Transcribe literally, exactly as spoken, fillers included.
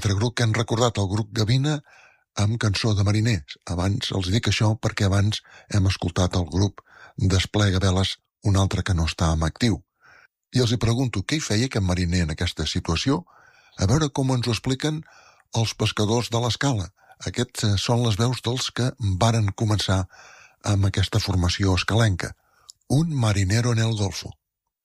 altre grup que hem recordat, el grup Gavina, amb Cançó de mariners. Abans els dic això perquè abans hem escoltat el grup Desplega Veles, un altre que no està en actiu. I els hi pregunto, què hi feia aquest mariner en aquesta situació? A veure com ens ho expliquen els pescadors de l'Escala. Aquests són les veus dels que varen començar amb aquesta formació escalenca. Un marinero en el Golfo.